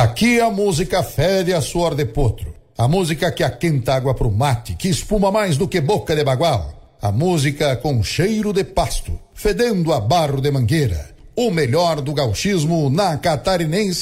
Aqui a música fede a suor de potro. A música que aquenta água pro mate, que espuma mais do que boca de bagual. A música com cheiro de pasto, fedendo a barro de mangueira. O melhor do gauchismo na catarinense